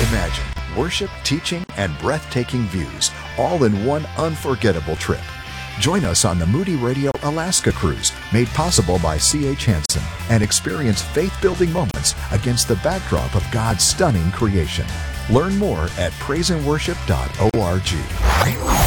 Imagine worship, teaching, and breathtaking views all in one unforgettable trip. Join us on the Moody Radio Alaska Cruise, made possible by C.H. Hansen, and experience faith-building moments against the backdrop of God's stunning creation. Learn more at praiseandworship.org.